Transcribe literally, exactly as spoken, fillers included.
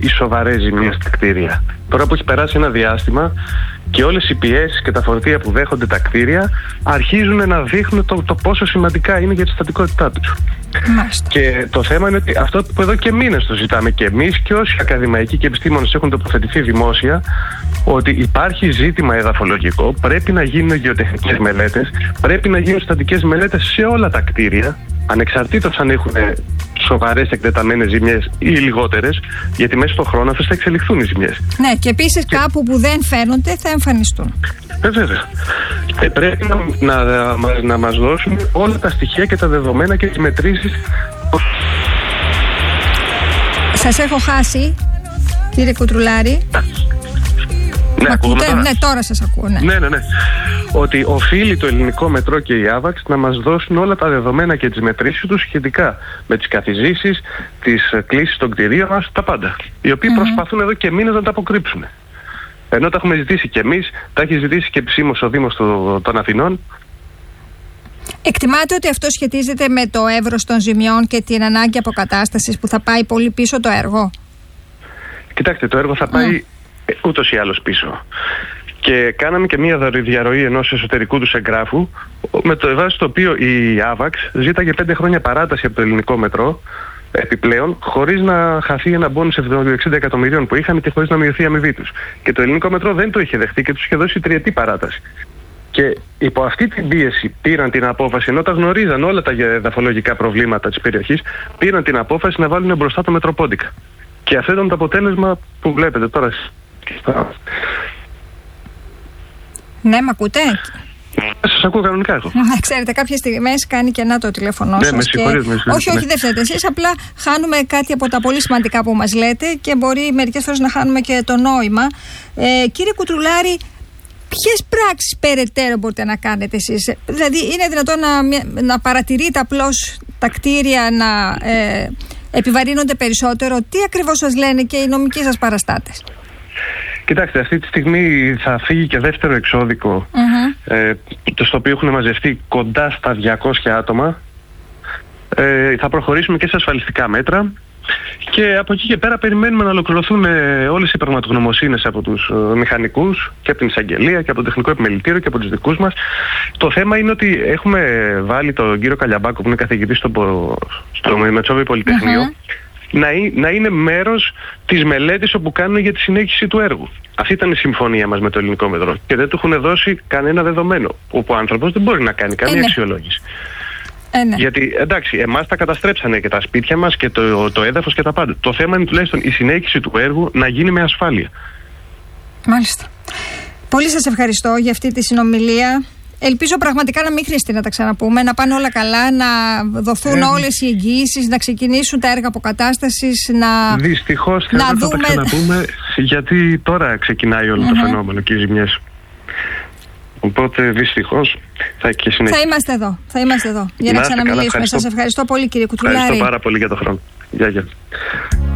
οι σοβαρές ζημίες στα κτίρια. Τώρα που έχει περάσει ένα διάστημα και όλες οι πιέσεις και τα φορτία που δέχονται τα κτίρια αρχίζουν να δείχνουν το, το πόσο σημαντικά είναι για τη στατικότητά τους. Μάλιστα. Και το θέμα είναι ότι αυτό που εδώ και μήνες το ζητάμε και εμείς και όσοι ακαδημαϊκοί και επιστήμονες έχουν τοποθετηθεί δημόσια, ότι υπάρχει ζήτημα εδαφολογικό, πρέπει να γίνουν γεωτεχνικές μελέτες, πρέπει να γίνουν στατικές μελέτες σε όλα τα κτίρια, ανεξαρτήτως αν έχουν σοβαρές εκτεταμένες ζημιές ή λιγότερες, γιατί μέσα στον χρόνο αυτές θα εξελιχθούν οι ζημιές. Ναι, και επίσης και... κάπου που δεν φαίνονται θα εμφανιστούν. Ε, βέβαια. Ε, πρέπει να, να, να, να μας δώσουν όλα τα στοιχεία και τα δεδομένα και τις μετρήσεις. Σας έχω χάσει, κύριε Κουτρουλάρη. Ναι, ακούγομαι τώρα. Ναι, τώρα σας ακούω. Ναι. ναι, ναι, ναι. Ότι οφείλει το ελληνικό μετρό και η Άβαξ να μας δώσουν όλα τα δεδομένα και τις μετρήσεις τους σχετικά με τις καθιζήσεις, τις κλήσεις των κτηρίων μας, τα πάντα. Οι οποίοι mm-hmm. προσπαθούν εδώ και μήνες να τα αποκρύψουν. Ενώ τα έχουμε ζητήσει και εμείς, τα έχει ζητήσει και επισήμως ο Δήμος των Αθηνών. Εκτιμάτε ότι αυτό σχετίζεται με το εύρος των ζημιών και την ανάγκη αποκατάστασης που θα πάει πολύ πίσω το έργο? Κοιτάξτε, το έργο θα πάει mm. ούτως ή άλλως πίσω. Και κάναμε και μία διαρροή ενός εσωτερικού τους εγγράφου, με το βάση το οποίο η Άβαξ ζήταγε πέντε χρόνια παράταση από το ελληνικό μετρό, επιπλέον, χωρίς να χαθεί ένα μπόνους εξήντα εκατομμυρίων που είχαν και χωρίς να μειωθεί η αμοιβή τους. Και το ελληνικό μετρό δεν το είχε δεχτεί και τους είχε δώσει τριετή παράταση. Και υπό αυτή την πίεση πήραν την απόφαση, ενώ τα γνωρίζαν όλα τα εδαφολογικά προβλήματα της περιοχής, πήραν την απόφαση να βάλουν μπροστά το Μετροπόντικα. Και αυτό ήταν το αποτέλεσμα που βλέπετε τώρα. Ναι, μ' ακούτε? Σας ακούω κανονικά εγώ. Ξέρετε, κάποιες στιγμές κάνει κενά το τηλέφωνο ναι, σας. Με συγχωρείτε, με συγχωρείτε. Όχι, όχι, δεν φταίτε εσείς. Απλά χάνουμε κάτι από τα πολύ σημαντικά που μας λέτε και μπορεί μερικές φορές να χάνουμε και το νόημα. Ε, κύριε Κουτρουλάρη, ποιες πράξεις περαιτέρω μπορείτε να κάνετε εσείς? Δηλαδή, είναι δυνατόν να, να παρατηρείτε απλώς τα κτίρια να ε, επιβαρύνονται περισσότερο? Τι ακριβώς σας λένε και οι νομικοί σας παραστάτες? Κοιτάξτε, αυτή τη στιγμή θα φύγει και δεύτερο εξώδικο, mm-hmm. ε, στο οποίο έχουν μαζευτεί κοντά στα διακόσια άτομα. Ε, θα προχωρήσουμε και σε ασφαλιστικά μέτρα και από εκεί και πέρα περιμένουμε να ολοκληρωθούν όλες οι πραγματογνωμοσύνες από τους ε, μηχανικούς και από την εισαγγελία και από το τεχνικό επιμελητήριο και από τους δικούς μας. Το θέμα είναι ότι έχουμε βάλει τον κύριο Καλιαμπάκο, που είναι καθηγητής στο, στο Μετσόβιο Πολυτεχνείο, mm-hmm. Να, να είναι μέρος της μελέτης όπου κάνουν για τη συνέχιση του έργου. Αυτή ήταν η συμφωνία μας με το ελληνικό μετρό και δεν του έχουν δώσει κανένα δεδομένο, όπου ο άνθρωπος δεν μπορεί να κάνει καμία ε, ναι. αξιολόγηση. Ε, ναι. Γιατί εντάξει, εμάς τα καταστρέψανε και τα σπίτια μας και το, το έδαφος και τα πάντα. Το θέμα είναι τουλάχιστον η συνέχιση του έργου να γίνει με ασφάλεια. Μάλιστα. Πολύ σας ευχαριστώ για αυτή τη συνομιλία. Ελπίζω πραγματικά να μην χρειαστεί να τα ξαναπούμε, να πάνε όλα καλά, να δοθούν ε, όλες οι εγγυήσεις, να ξεκινήσουν τα έργα αποκατάστασης, να δυστυχώς να θα δούμε... τα ξαναπούμε, γιατί τώρα ξεκινάει όλο mm-hmm. το φαινόμενο και οι ζημιές. Οπότε δυστυχώς θα έχει και συνέχεια. Θα είμαστε εδώ, θα είμαστε εδώ για να, να ξαναμιλήσουμε. Σας ευχαριστώ πολύ, κύριε Κουτρουλάρη. Ευχαριστώ πάρα πολύ για τον χρόνο. Γεια, γεια.